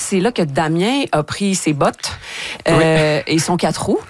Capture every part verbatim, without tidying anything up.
c'est là que Damien a pris ses bottes euh, oui. et son quatre roues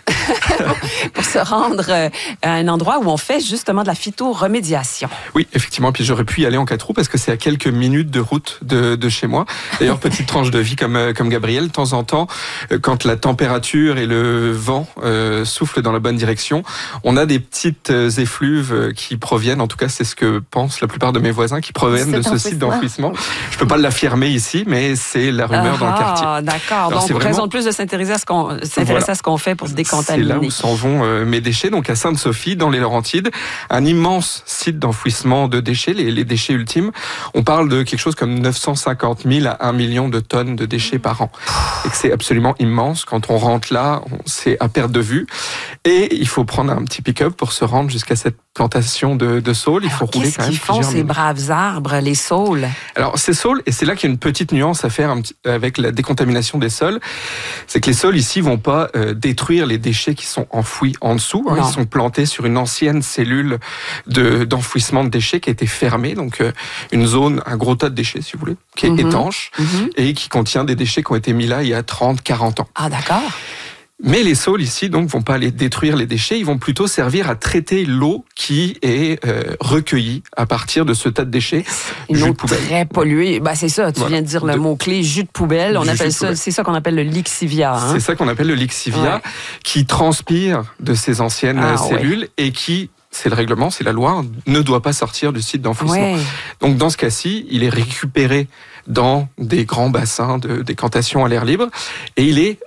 pour se rendre à un endroit où on fait justement de la phytoremédiation. Oui, effectivement. Puis j'aurais pu y aller en quatre roues parce que c'est à quelques minutes de route de, de chez moi. D'ailleurs, petite tranche de vie comme, comme Gabriel, de temps en temps, quand la température et le vent euh, soufflent dans la bonne direction, on a des petites effluves qui proviennent, en tout cas c'est ce que pensent la plupart de mes voisins, qui proviennent de ce site d'enfouissement. Je peux pas l'affirmer ici, mais c'est la rumeur ah, dans le quartier. D'accord. Alors, donc, raison de plus de s'intéresser à ce qu'on, s'intéresser voilà. à ce qu'on fait pour se décontaminer. C'est là où s'en vont euh, mes déchets. Donc, à Sainte-Sophie, dans les Laurentides, un immense site d'enfouissement de déchets, les, les déchets ultimes. On parle de quelque chose comme neuf cent cinquante mille à un million de tonnes de déchets par an. Et que c'est absolument immense. Quand on rentre là, on, c'est à perte de vue. Et il faut prendre un petit pick-up pour se rendre jusqu'à cette plantation de, de saules. Il faut Alors, rouler quand même plusieurs minutes. Qu'est-ce qu'ils font, ces braves arbres, les saules? Alors, ces saules, et c'est là qu'il y a une petite nuance à faire avec la décontamination des sols, c'est que les saules ici vont pas euh, détruire les déchets qui sont enfouis en dessous. Hein, ils sont plantés sur une ancienne cellule de, d'enfouissement de déchets qui a été fermée, donc euh, une zone, un gros tas de déchets, si vous voulez, qui est mm-hmm. étanche mm-hmm. et qui contient des déchets qui ont été mis là il y a trente, quarante ans. Ah, d'accord. Mais les saules ici, donc, vont pas aller détruire les déchets, ils vont plutôt servir à traiter l'eau qui est euh, recueillie à partir de ce tas de déchets. Une eau très polluée. Ben, c'est ça, tu voilà. viens de dire le de... mot-clé, jus de poubelle. On appelle ça, c'est ça qu'on appelle le lixivia. Hein? C'est ça qu'on appelle le lixivia, ouais. qui transpire de ces anciennes ah, cellules ouais. et qui, c'est le règlement, c'est la loi, ne doit pas sortir du site d'enfouissement. Ouais. Donc, dans ce cas-ci, il est récupéré dans des grands bassins de décantation à l'air libre et il est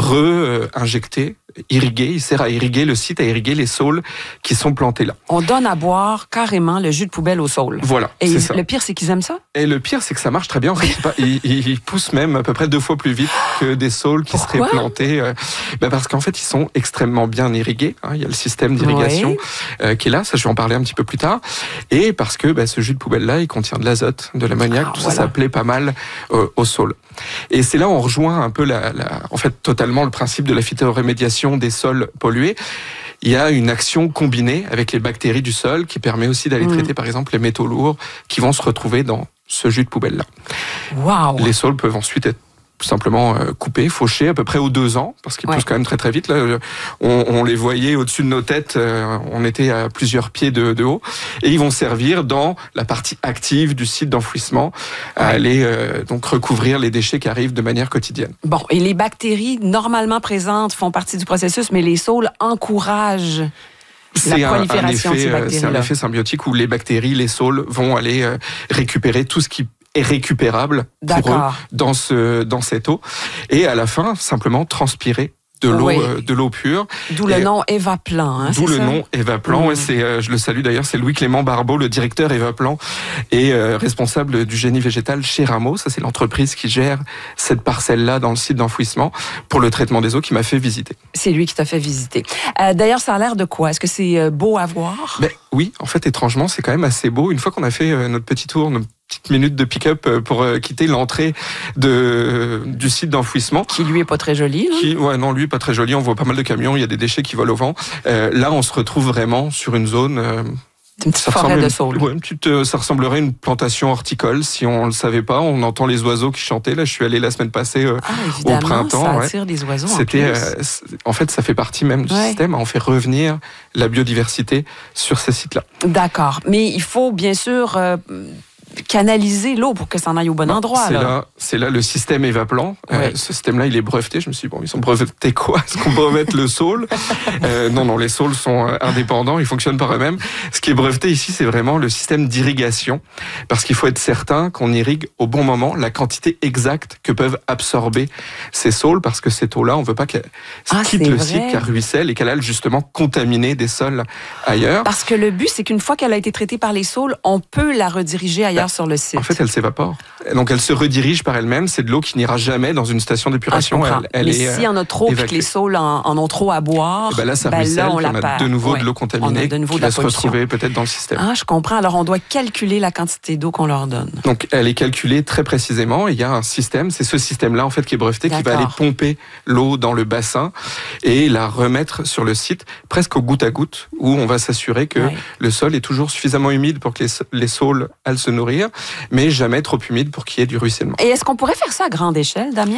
re-injecté, irrigué, il sert à irriguer le site, à irriguer les saules qui sont plantés là. On donne à boire carrément le jus de poubelle aux saules. Voilà, et c'est ils, ça. Le pire, c'est qu'ils aiment ça? Et le pire, c'est que ça marche très bien. En fait, ils, ils poussent même à peu près deux fois plus vite que des saules qui Pourquoi? seraient plantés. Euh, ben parce qu'en fait, ils sont extrêmement bien irrigués. Hein, il y a le système d'irrigation oui. euh, qui est là, ça je vais en parler un petit peu plus tard. Et parce que ben, ce jus de poubelle-là, il contient de l'azote, de l'ammoniac, ah, tout voilà. ça, ça plaît pas mal euh, aux saules. Et c'est là où on rejoint un peu la, la, en fait, totalement le principe de la phytoremédiation des sols pollués. Il y a une action combinée avec les bactéries du sol qui permet aussi d'aller mmh. traiter, par exemple, les métaux lourds qui vont se retrouver dans ce jus de poubelle-là. Wow. Les sols peuvent ensuite être tout simplement coupés, fauchés à peu près aux deux ans, parce qu'ils ouais. poussent quand même très très vite. Là, on, on les voyait au-dessus de nos têtes, on était à plusieurs pieds de, de haut, et ils vont servir dans la partie active du site d'enfouissement à ouais. aller euh, donc recouvrir les déchets qui arrivent de manière quotidienne. Bon, et les bactéries normalement présentes font partie du processus, mais les saules encouragent C'est la prolifération un, un effet, de ces bactéries-là. C'est un effet symbiotique où les bactéries, les saules vont aller euh, récupérer tout ce qui est récupérable pour eux dans, ce, dans cette eau. Et à la fin, simplement transpirer de l'eau, oui. euh, de l'eau pure. D'où le nom Evaplan. Hein, D'où c'est le ça? nom Evaplan. Mmh. Et c'est, euh, je le salue d'ailleurs, c'est Louis-Clément Barbeau, le directeur Evaplan et euh, responsable du génie végétal chez Rameau. Ça, c'est l'entreprise qui gère cette parcelle-là dans le site d'enfouissement pour le traitement des eaux qui m'a fait visiter. C'est lui qui t'a fait visiter. Euh, d'ailleurs, ça a l'air de quoi? Est-ce que c'est beau à voir? Ben, oui, en fait, étrangement, c'est quand même assez beau. Une fois qu'on a fait euh, notre petit tour, notre petite minute de pick-up pour euh, quitter l'entrée de, du site d'enfouissement. Qui lui est pas très joli. Là. Qui, ouais, non, lui pas très joli. On voit pas mal de camions, il y a des déchets qui volent au vent. Euh, là, on se retrouve vraiment sur une zone. Euh, une petite forêt de saules. Ouais, une petite, euh, ça ressemblerait à une plantation horticole. Si on le savait pas, on entend les oiseaux qui chantaient. Là, je suis allé la semaine passée euh, ah, au printemps. Ça attire ouais. des oiseaux. C'était, en, plus. Euh, en fait, ça fait partie même du ouais. système. On fait revenir la biodiversité sur ces sites-là. D'accord, mais il faut bien sûr. Euh, canaliser l'eau pour que ça en aille au bon non, endroit. C'est là. là, c'est là le système Evaplan. Oui. Euh, ce système-là, il est breveté. Je me suis dit, bon, ils ont breveté quoi? Est-ce qu'on brevette le saule? euh, Non, non, les saules sont indépendants, ils fonctionnent par eux-mêmes. Ce qui est breveté ici, c'est vraiment le système d'irrigation, parce qu'il faut être certain qu'on irrigue au bon moment la quantité exacte que peuvent absorber ces saules, parce que cette eau-là, on veut pas qu'elle ah, quitte le vrai. site, qu'elle ruisselle et qu'elle aille justement contaminer des sols ailleurs. Parce que le but, c'est qu'une fois qu'elle a été traitée par les saules, on peut la rediriger ailleurs. Sur le site. En fait, elle s'évapore. Donc, elle se redirige par elle-même. C'est de l'eau qui n'ira jamais dans une station d'épuration. Ah, elle, elle Mais est s'il y en a trop et que les saules en, en ont trop à boire, et ben là, ça ben ruisselle, là, on, on la a perd. de nouveau ouais. de l'eau contaminée de nouveau qui de va se retrouver peut-être dans le système. Ah, je comprends. Alors, on doit calculer la quantité d'eau qu'on leur donne. Donc, elle est calculée très précisément. Il y a un système. C'est ce système-là, en fait, qui est breveté, D'accord. qui va aller pomper l'eau dans le bassin et la remettre sur le site presque au goutte à goutte, où on va s'assurer que ouais. le sol est toujours suffisamment humide pour que les, les saules aillent se nourrir, mais jamais trop humide pour qu'il y ait du ruissellement. Et est-ce qu'on pourrait faire ça à grande échelle, Damien?